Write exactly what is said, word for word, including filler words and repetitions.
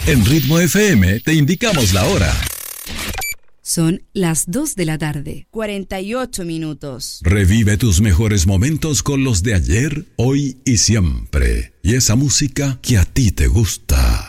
En Ritmo F M te indicamos la hora. Son las dos de la tarde, cuarenta y ocho minutos. Revive tus mejores momentos con los de ayer, hoy y siempre. Y esa música que a ti te gusta.